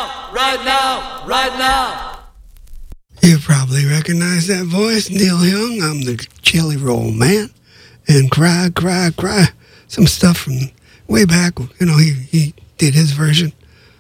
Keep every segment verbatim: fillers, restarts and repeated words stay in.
now, right now, right now. You probably recognize that voice, Neil Young. I'm the Jelly Roll Man. And Cry, Cry, Cry. Some stuff from way back. You know, he, he did his version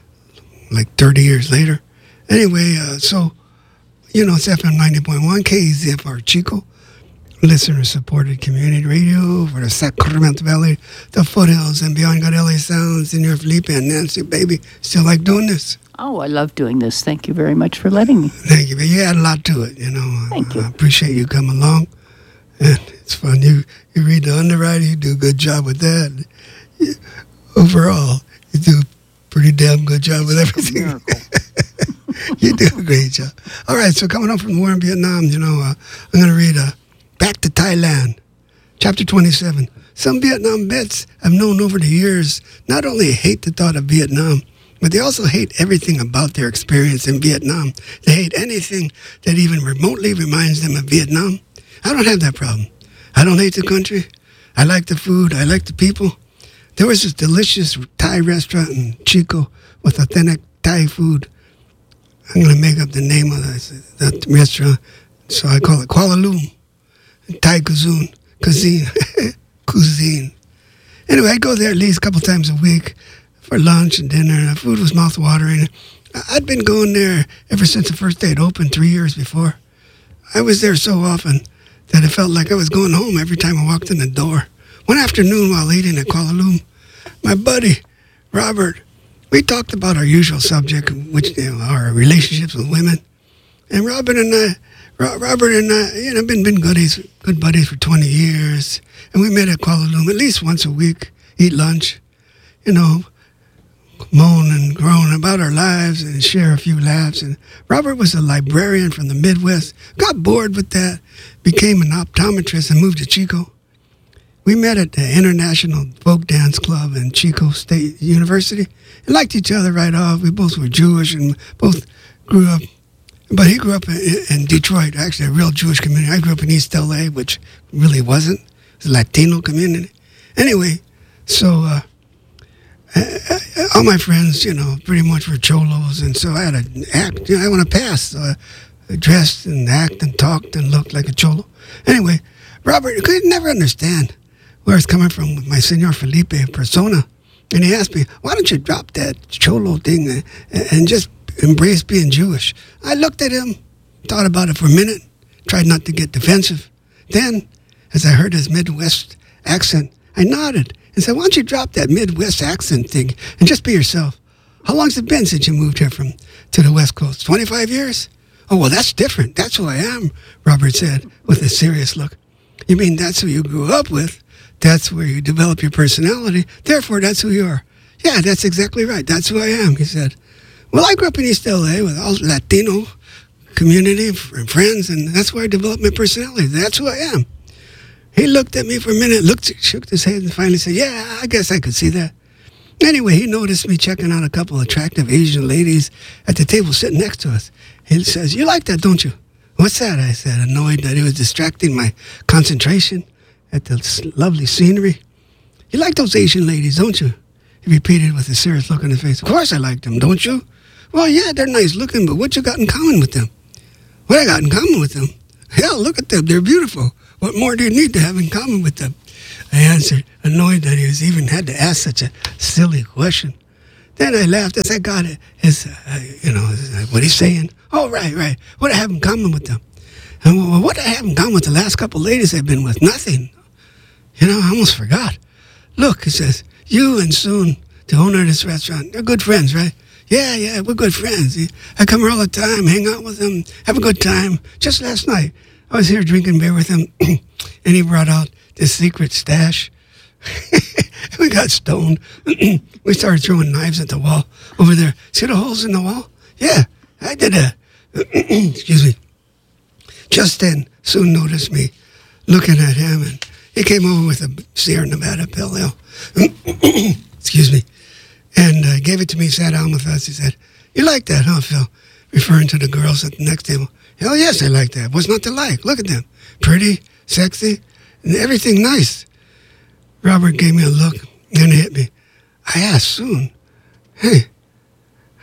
like thirty years later. Anyway, uh, so, you know, it's F M ninety point one, K E Z F R Chico. Listener-supported community radio for the Sacramento Valley, the foothills, and beyond. Got L A Sounds, Senor Felipe and Nancy, baby. Still like doing this? Oh, I love doing this. Thank you very much for letting me. Thank you. But you add a lot to it, you know. Thank you. I appreciate you coming along. And it's fun. You you read the underwriting, you do a good job with that. You, overall, you do a pretty damn good job with everything. You do a great job. All right, so coming up from the war in Vietnam, you know, uh, I'm going to read uh, Back to Thailand, chapter twenty-seven. Some Vietnam vets I've known over the years not only hate the thought of Vietnam, but they also hate everything about their experience in Vietnam. They hate anything that even remotely reminds them of Vietnam. I don't have that problem. I don't hate the country. I like the food. I like the people. There was this delicious Thai restaurant in Chico with authentic Thai food. I'm going to make up the name of the, the restaurant, so I call it Kuala Lumpur. Thai cuisine, cuisine, cuisine. Anyway, I go there at least a couple times a week for lunch and dinner. The food was mouth-watering. I'd been going there ever since the first day it opened three years before. I was there so often that it felt like I was going home every time I walked in the door. One afternoon while eating at Kuala Lumpur, my buddy, Robert, we talked about our usual subject, which you know, our relationships with women. And Robert and I, Robert and I, you know, been been buddies, good buddies for twenty years, and we met at Kuala Lumpur at least once a week, eat lunch, you know, moan and groan about our lives and share a few laughs. And Robert was a librarian from the Midwest, got bored with that, became an optometrist and moved to Chico. We met at the International Folk Dance Club in Chico State University and liked each other right off. We both were Jewish and both grew up. But he grew up in, in Detroit, actually a real Jewish community. I grew up in East L A, which really wasn't. It was a Latino community. Anyway, so uh, all my friends, you know, pretty much were cholos, and so I had to act. You know, I want to pass. So I dressed and acted and talked and looked like a cholo. Anyway, Robert could never understand where I was coming from with my Senor Felipe persona. And he asked me, why don't you drop that cholo thing and, and just embrace being Jewish? I looked at him, thought about it for a minute, tried not to get defensive. Then, as I heard his Midwest accent, I nodded and said, why don't you drop that Midwest accent thing and just be yourself? How long's it been since you moved here from to the West Coast? twenty-five years? Oh, well, that's different. That's who I am, Robert said with a serious look. You mean that's who you grew up with? That's where you develop your personality. Therefore, that's who you are. Yeah, that's exactly right. That's who I am, he said. Well, I grew up in East L A with all Latino community and friends, and that's where I developed my personality. That's who I am. He looked at me for a minute, looked, shook his head, and finally said, yeah, I guess I could see that. Anyway, he noticed me checking out a couple of attractive Asian ladies at the table sitting next to us. He says, you like that, don't you? What's that? I said, annoyed that he was distracting my concentration at the lovely scenery. You like those Asian ladies, don't you? He repeated with a serious look on his face. Of course I like them, don't you? Well, yeah, they're nice looking, but what you got in common with them? What I got in common with them? Hell, look at them. They're beautiful. What more do you need to have in common with them? I answered, annoyed that he was even had to ask such a silly question. Then I laughed as I got it. His, uh, you know, what he's saying. Oh, right, right. What I have in common with them? And well, what I have in common with the last couple ladies I've been with? Nothing. You know, I almost forgot. Look, he says, you and Soon, the owner of this restaurant, they're good friends, right? Yeah, yeah, we're good friends. I come here all the time, hang out with them, have a good time. Just last night, I was here drinking beer with him, and he brought out this secret stash. We got stoned. We started throwing knives at the wall over there. See the holes in the wall? Yeah, I did that. Excuse me. Just then, Soon noticed me looking at him, and he came over with a Sierra Nevada Pale Ale. Excuse me. And uh, gave it to me, sat down with us. He said, you like that, huh, Phil? Referring to the girls at the next table. Hell yes, I like that. What's not to like? Look at them. Pretty, sexy, and everything nice. Robert gave me a look, and it hit me. I asked Soon, hey, how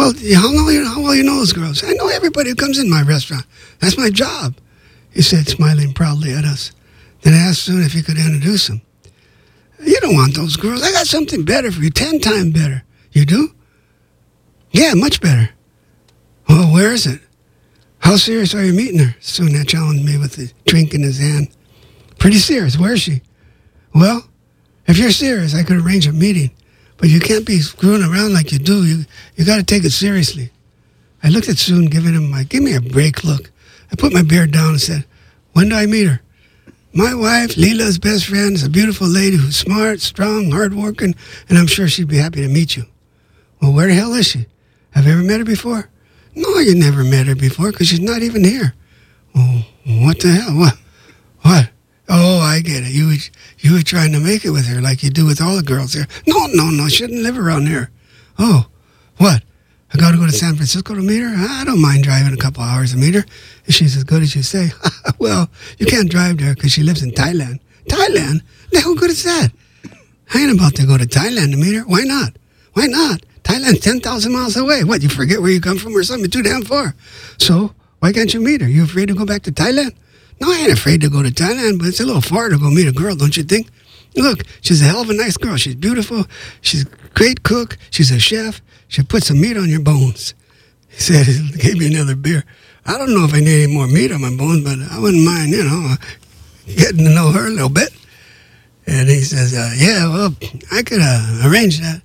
Well, how know you how well you know those girls? I know everybody who comes in my restaurant. That's my job, he said, smiling proudly at us. Then I asked Soon if he could introduce him. You don't want those girls. I got something better for you, ten times better. You do? Yeah, much better. Well, where is it? How serious are you meeting her? Soon had challenged me with a drink in his hand. Pretty serious. Where is she? Well, if you're serious, I could arrange a meeting. But you can't be screwing around like you do. You you got to take it seriously. I looked at Soon, giving him my, give me a break look. I put my beard down and said, when do I meet her? My wife, Leela's best friend, is a beautiful lady who's smart, strong, hardworking, and I'm sure she'd be happy to meet you. Well, where the hell is she? Have you ever met her before? No, you never met her before because she's not even here. Well, what the hell? What? What? Oh, I get it. You were, you were trying to make it with her like you do with all the girls here. No, no, no. She doesn't live around here. Oh, what? I got to go to San Francisco to meet her? I don't mind driving a couple hours to meet her if she's as good as you say. Well, you can't drive there because she lives in Thailand. Thailand? The hell good is that? I ain't about to go to Thailand to meet her. Why not? Why not? Thailand's ten thousand miles away. What, you forget where you come from or something? Too damn far. So, why can't you meet her? You afraid to go back to Thailand? No, I ain't afraid to go to Thailand, but it's a little far to go meet a girl, don't you think? Look, she's a hell of a nice girl. She's beautiful. She's a great cook. She's a chef. She'll put some meat on your bones. He said, he gave me another beer. I don't know if I need any more meat on my bones, but I wouldn't mind, you know, getting to know her a little bit. And he says, uh, yeah, well, I could uh, arrange that.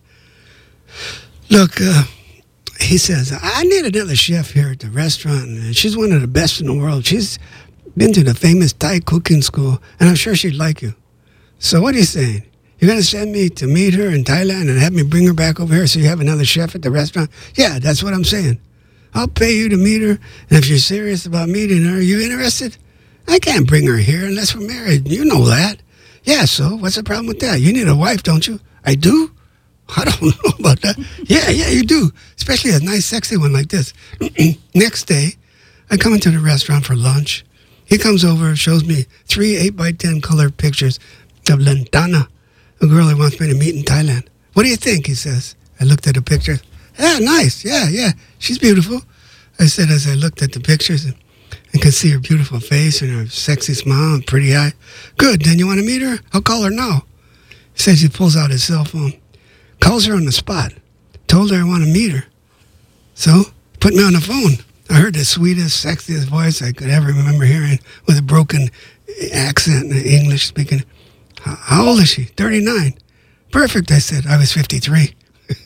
Look, uh, he says, I need another chef here at the restaurant. And she's one of the best in the world. She's been to the famous Thai cooking school, and I'm sure she'd like you. So what are you saying? You're going to send me to meet her in Thailand and have me bring her back over here so you have another chef at the restaurant? Yeah, that's what I'm saying. I'll pay you to meet her, and if you're serious about meeting her, are you interested? I can't bring her here unless we're married. You know that. Yeah, so what's the problem with that? You need a wife, don't you? I do? I don't know about that. Yeah, yeah, you do. Especially a nice, sexy one like this. Next day, I come into the restaurant for lunch. He comes over, shows me three eight by ten color pictures of Lantana, a girl he wants me to meet in Thailand. What do you think, he says. I looked at the pictures. Yeah, nice. Yeah, yeah. She's beautiful. I said as I looked at the pictures and, and could see her beautiful face and her sexy smile and pretty eye. Good, then you want to meet her? I'll call her now. He says he pulls out his cell phone. Calls her on the spot. Told her I want to meet her. So, put me on the phone. I heard the sweetest, sexiest voice I could ever remember hearing with a broken accent and English speaking. How old is she? thirty-nine. Perfect, I said. I was fifty-three.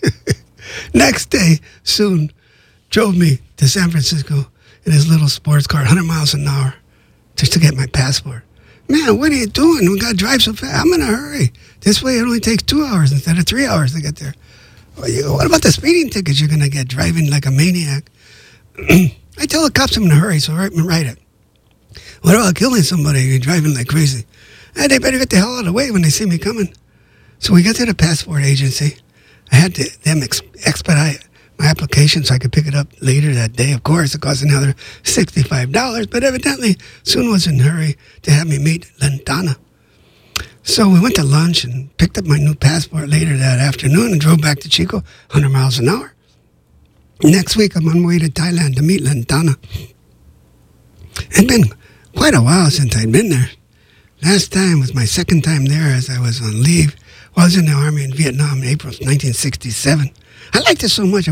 Next day, Soon drove me to San Francisco in his little sports car, one hundred miles an hour, just to get my passport. Man, what are you doing? We got to drive so fast. I'm in a hurry. This way it only takes two hours instead of three hours to get there. What about the speeding tickets you're going to get driving like a maniac? I tell the cops I'm in a hurry, so write me write it. What about killing somebody? You're driving like crazy. Eh, they better get the hell out of the way when they see me coming. So we get to the passport agency. I had to them ex- expedite my application so I could pick it up later that day. Of course, it cost another sixty-five dollars, but evidently Soon was in a hurry to have me meet Lantana. So we went to lunch and picked up my new passport later that afternoon and drove back to Chico, one hundred miles an hour. Next week, I'm on my way to Thailand to meet Lantana. It'd been quite a while since I'd been there. Last time was my second time there as I was on leave while I was in the Army in Vietnam in April nineteen sixty-seven. I liked it so much